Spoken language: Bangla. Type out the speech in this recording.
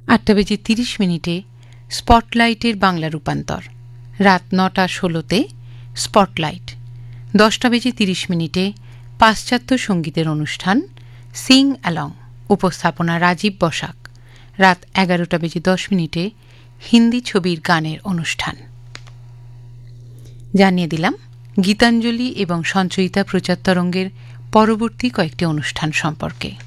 8:30 স্পটলাইটের বাংলা রূপান্তর। রাত 9:16 স্পটলাইট। 10:30 পাশ্চাত্য সঙ্গীতের অনুষ্ঠান সিং অ্যালং। উপস্থাপনা রাজীব বসাক। রাত 11:10 হিন্দি ছবির গানের অনুষ্ঠান। জানিয়ে দিলাম গীতাঞ্জলি এবং সঞ্চয়িতা প্রচার তরঙ্গের পরবর্তী কয়েকটি অনুষ্ঠান সম্পর্কে।